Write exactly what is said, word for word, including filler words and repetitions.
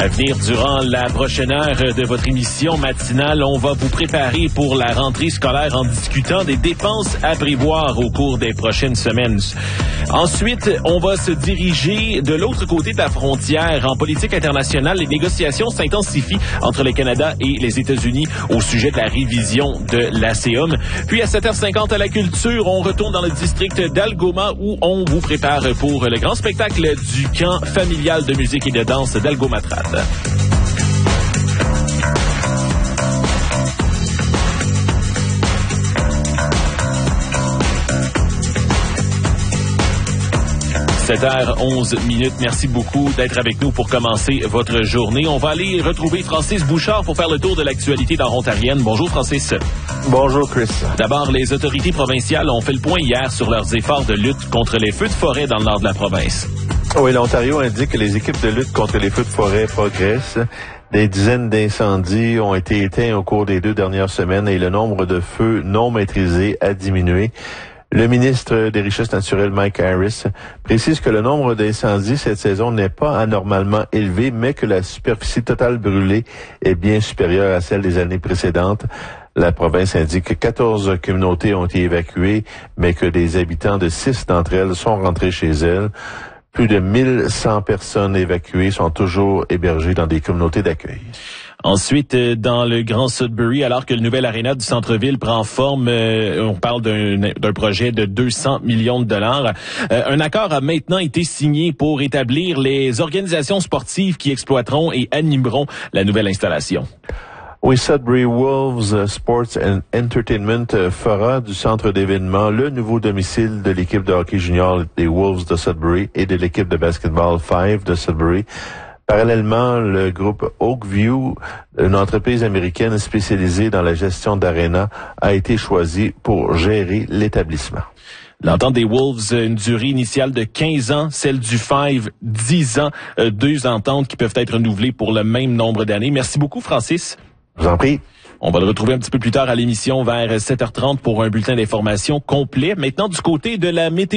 À venir durant la prochaine heure de votre émission matinale, on va vous préparer pour la rentrée scolaire en discutant des dépenses à prévoir au cours des prochaines semaines. Ensuite, on va se diriger de l'autre côté de la frontière. En politique internationale, les négociations s'intensifient entre le Canada et les États-Unis au sujet de la révision de l'A C O M. Puis à sept heures cinquante à la culture, on retourne dans le district d'Algoma où on vous prépare pour le grand spectacle du camp familial de musique et de danse d'Algomatrade. sept heures onze minutes. Merci beaucoup d'être avec nous pour commencer votre journée. On va aller retrouver Francis Bouchard pour faire le tour de l'actualité dans Ontarienne. Bonjour Francis. Bonjour Chris. D'abord, les autorités provinciales ont fait le point hier sur leurs efforts de lutte contre les feux de forêt dans le nord de la province. Oui, l'Ontario indique que les équipes de lutte contre les feux de forêt progressent. Des dizaines d'incendies ont été éteints au cours des deux dernières semaines et le nombre de feux non maîtrisés a diminué. Le ministre des Richesses naturelles, Mike Harris, précise que le nombre d'incendies cette saison n'est pas anormalement élevé, mais que la superficie totale brûlée est bien supérieure à celle des années précédentes. La province indique que quatorze communautés ont été évacuées, mais que des habitants de six d'entre elles sont rentrés chez elles. Plus de mille cent personnes évacuées sont toujours hébergées dans des communautés d'accueil. Ensuite, dans le Grand Sudbury, alors que le nouvel aréna du centre-ville prend forme, euh, on parle d'un, d'un projet de deux cents millions de dollars. Euh, un accord a maintenant été signé pour établir les organisations sportives qui exploiteront et animeront la nouvelle installation. Oui, Sudbury Wolves Sports and Entertainment fera du centre d'événements le nouveau domicile de l'équipe de hockey junior des Wolves de Sudbury et de l'équipe de basketball Five de Sudbury. Parallèlement, le groupe Oakview, une entreprise américaine spécialisée dans la gestion d'arénas, a été choisi pour gérer l'établissement. L'entente des Wolves, une durée initiale de quinze ans, celle du Five, dix ans, euh, deux ententes qui peuvent être renouvelées pour le même nombre d'années. Merci beaucoup, Francis. Je vous en prie. On va le retrouver un petit peu plus tard à l'émission vers sept heures trente pour un bulletin d'information complet. Maintenant, du côté de la météo.